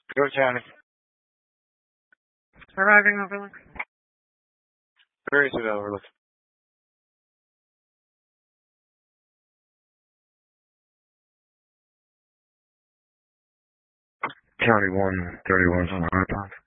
Go County. Arriving Overlook. Very soon Overlook. County 131's on the high path.